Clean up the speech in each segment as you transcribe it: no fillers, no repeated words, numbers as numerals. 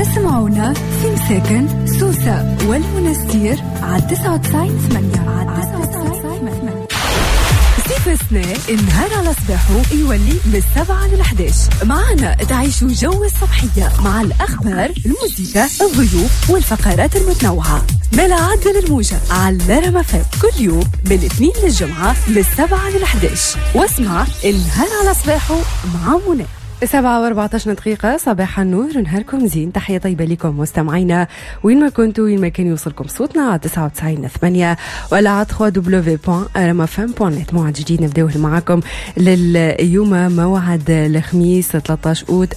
اسمعونا في مساكن سوسة والمنستير على 99.8. استثناء النهار على صباحه يولي من 7 ل 11. معنا تعيشوا جو الصبحية مع الأخبار، الموسيقى، الضيوف والفقرات المتنوعة. ملا عدل الموجة على رما فم كل يوم من الاثنين للجمعة من 7 ل 11. واسمع النهار على صباحه مع منى. 7:14 دقيقة. صباح النور، نهاركم زين. تحية طيبة لكم مستمعينا وين ما كنتوا، وين ما كان يوصلكم صوتنا على 99.8 ولا على www.ramafm.net. موعد جديد نبداوه معاكم لليوم، موعد الخميس 13 أوت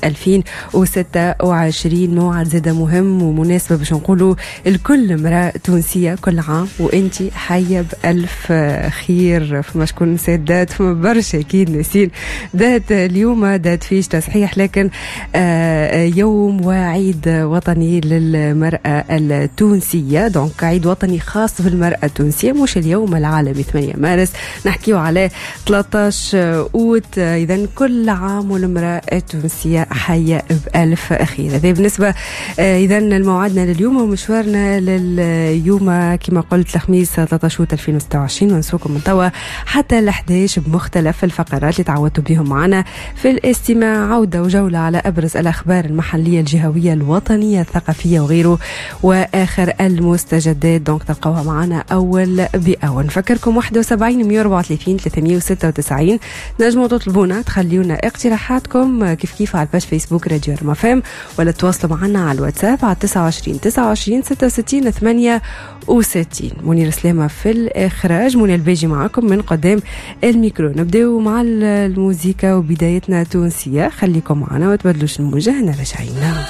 2026. موعد زادة مهم ومناسبة باش نقولوا لكل امرأة تونسية كل عام وانتي حية بألف خير. فما شكون سادات، فما برشا أكيد ناسين دات اليوم، دات فيش تصحيح، لكن يوم وعيد وطني للمرأة التونسية. دونك عيد وطني خاص بالمرأة التونسية، مش اليوم العالمي 8 مارس، نحكيو على 13 أوت. إذن كل عام والمرأة التونسية حية بألف خير. هذا بالنسبة إذن الموعدنا لليوم ومشوارنا لليوم كما قلت الخميس 13 أوت 2026، ونسوكم من توا حتى ل 11 بمختلف الفقرات اللي تعودتوا بهم معنا في الاستماع. عودة وجولة على أبرز الأخبار المحلية الجهوية الوطنية الثقافية وغيره، وآخر المستجدات. دونك تلقوها معنا أول بأول. نفكركم 71 134 396 نجموا تطلبونا، تخليونا اقتراحاتكم كيف على الباج فيسبوك راديو رما فم، ولا تواصلوا معنا على الواتساب على 29 66 68. منير سلامة في الإخراج، منى الباجي معكم من قدام الميكرو. نبدأ مع الموسيقى وبدايتنا تونسية. خليكم معنا وتبدلوش الموجة، هنا راجعين.